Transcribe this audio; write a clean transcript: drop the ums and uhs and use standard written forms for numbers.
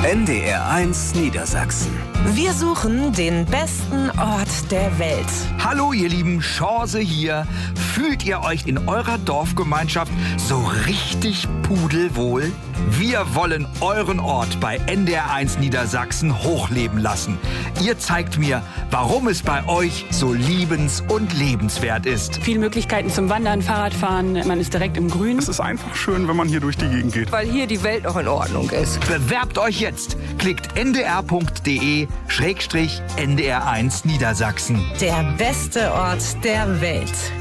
NDR1 Niedersachsen. Wir suchen den besten Ort der Welt. Hallo ihr Lieben, Chance hier. Fühlt ihr euch in eurer Dorfgemeinschaft so richtig pudelwohl? Wir wollen euren Ort bei NDR1 Niedersachsen hochleben lassen. Ihr zeigt mir, warum es bei euch so liebens- und lebenswert ist. Viele Möglichkeiten zum Wandern, Fahrradfahren, man ist direkt im Grün. Es ist einfach schön, wenn man hier durch die Gegend geht. Weil hier die Welt noch in Ordnung ist. Bewerbt euch jetzt. Klickt ndr.de/NDR1 Niedersachsen. Der beste Ort der Welt.